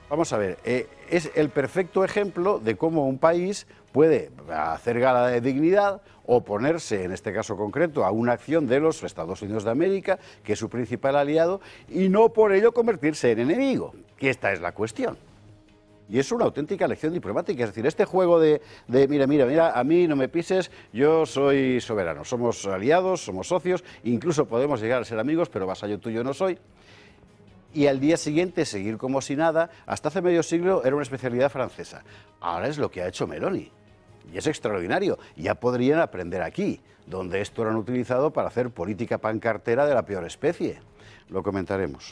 Vamos a ver, es el perfecto ejemplo de cómo un país puede hacer gala de dignidad, oponerse, en este caso concreto, a una acción de los Estados Unidos de América, que es su principal aliado, y no por ello convertirse en enemigo, que esta es la cuestión. Y es una auténtica lección diplomática, es decir, este juego de mira, a mí no me pises, yo soy soberano, somos aliados, somos socios, incluso podemos llegar a ser amigos, pero vasallo tuyo no soy. Y al día siguiente seguir como si nada, hasta hace medio siglo era una especialidad francesa. Ahora es lo que ha hecho Meloni. Y es extraordinario. Ya podrían aprender aquí, donde esto lo han utilizado para hacer política pancartera de la peor especie. Lo comentaremos.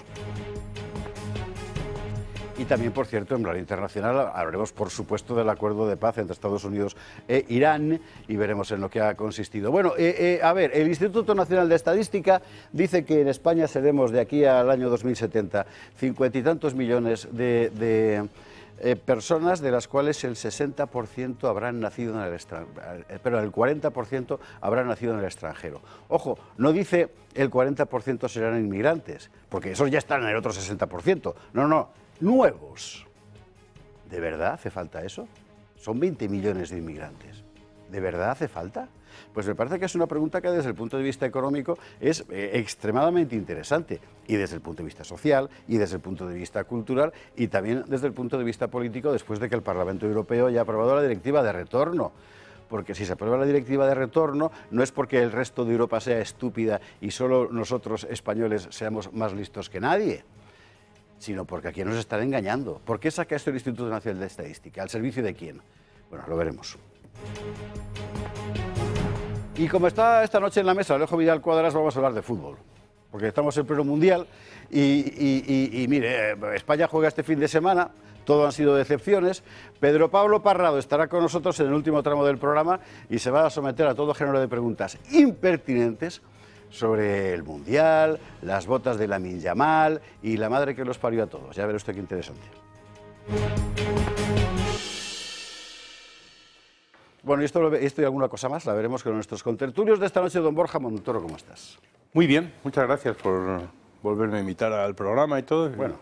Y también, por cierto, en plan internacional hablaremos, por supuesto, del acuerdo de paz entre Estados Unidos e Irán y veremos en lo que ha consistido. Bueno, a ver, el Instituto Nacional de Estadística dice que en España seremos de aquí al año 2070 50 y tantos millones de personas, de las cuales el 60% habrán nacido en el extranjero, pero el 40% habrán nacido en el extranjero. Ojo, no dice el 40% serán inmigrantes, porque esos ya están en el otro 60%. No, nuevos. ¿De verdad hace falta eso? Son 20 millones de inmigrantes. ¿De verdad hace falta? Pues me parece que es una pregunta que desde el punto de vista económico es extremadamente interesante, y desde el punto de vista social, y desde el punto de vista cultural, y también desde el punto de vista político, después de que el Parlamento Europeo haya aprobado la directiva de retorno. Porque si se aprueba la directiva de retorno, no es porque el resto de Europa sea estúpida y solo nosotros españoles seamos más listos que nadie, sino porque aquí nos están engañando. ¿Por qué saca esto el Instituto Nacional de Estadística? ¿Al servicio de quién? Bueno, lo veremos. Y como está esta noche en la mesa Alejo Vidal Cuadras, vamos a hablar de fútbol, porque estamos en pleno mundial y mire, España juega este fin de semana, todo han sido decepciones. Pedro Pablo Parrado estará con nosotros en el último tramo del programa y se va a someter a todo género de preguntas impertinentes sobre el mundial, las botas de Lamine Yamal y la madre que los parió a todos. Ya verá usted qué interesante. Bueno, y esto y alguna cosa más la veremos con nuestros contertulios de esta noche. Don Borja Montoro, ¿cómo estás? Muy bien, muchas gracias por volverme a invitar al programa y todo. Bueno,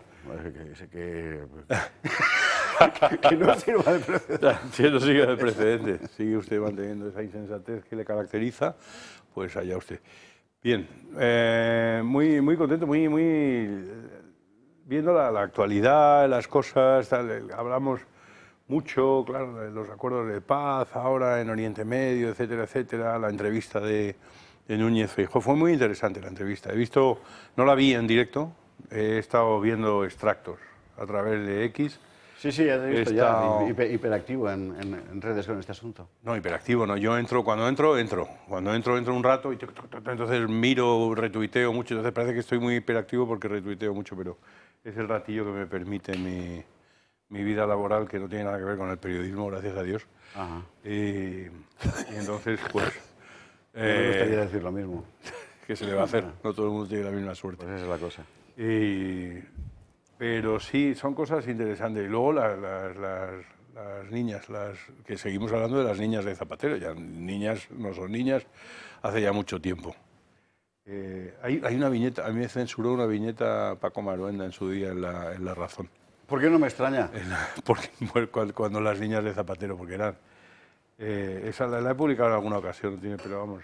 que no sirva de precedente. Si no sigue de precedente, sigue usted manteniendo esa insensatez que le caracteriza, pues allá usted. Bien, muy contento, muy viendo la actualidad, las cosas, hablamos mucho, claro, de los acuerdos de paz ahora en Oriente Medio, etcétera, etcétera, la entrevista de Núñez Feijóo. Fue muy interesante la entrevista. No la vi en directo, he estado viendo extractos a través de X. Sí, ya te he visto ya, hiperactivo en redes con este asunto. No, hiperactivo no, yo entro, cuando entro un rato y entonces miro, retuiteo mucho, entonces parece que estoy muy hiperactivo porque retuiteo mucho, pero es el ratillo que me permite mi vida laboral, que no tiene nada que ver con el periodismo, gracias a Dios. Ajá. Y entonces, pues... me gustaría decir lo mismo. ¿Qué se le va a hacer? No todo el mundo tiene la misma suerte. Pues esa es la cosa. Pero sí, son cosas interesantes. Y luego las niñas, que seguimos hablando de las niñas de Zapatero. Ya niñas no son niñas hace ya mucho tiempo. Hay una viñeta, a mí me censuró una viñeta Paco Maruenda en su día en La Razón. ¿Por qué no me extraña? Porque cuando las niñas de Zapatero, porque eran... esa la he publicado en alguna ocasión, pero vamos,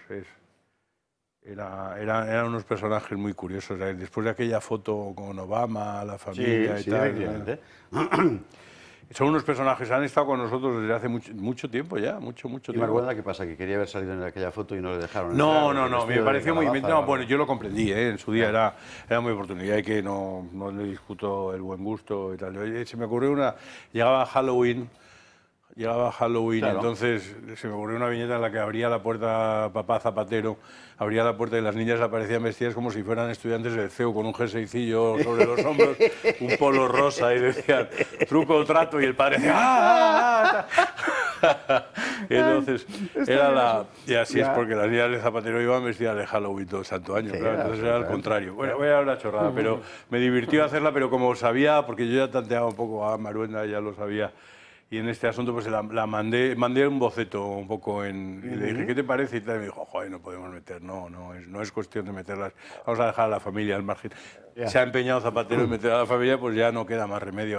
eran unos personajes muy curiosos. Después de aquella foto con Obama, la familia y tal. Son unos personajes, han estado con nosotros desde hace mucho tiempo ya, mucho tiempo. ¿Y Marguerita qué pasa? ¿Que quería haber salido en aquella foto y no le dejaron? No, me pareció muy... No, bueno, yo lo comprendí, en su día era muy oportunidad y que no le discuto el buen gusto y tal. Se me ocurrió llegaba Halloween, claro. Entonces se me ocurrió una viñeta en la que abría la puerta papá Zapatero, abría la puerta y las niñas aparecían vestidas como si fueran estudiantes del CEU con un jerseycillo sobre los hombros, un polo rosa y decían truco o trato y el padre decía ¡ah! Y entonces y así es porque las niñas de Zapatero iban vestidas de Halloween todo el santo año, claro, entonces era al contrario. Bueno, voy a dar una chorrada, pero me divirtió hacerla, pero como sabía, porque yo ya tanteaba un poco a Maruenda, ya lo sabía. Y en este asunto pues la mandé un boceto un poco y le dije, ¿qué te parece? Y tal, y me dijo, joder, no podemos meter, no es cuestión de meterlas, vamos a dejar a la familia al margen. Se ha empeñado Zapatero en meter a la familia, pues ya no queda más remedio.